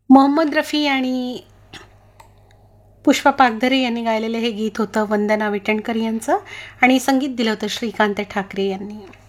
मोहम्मद रफी आणि पुष्पा पागधरे यांनी गायलेलं हे गीत होतं वंदना विटणकर यांचं आणि संगीत दिलं होतं श्रीकांत ठाकरे यांनी.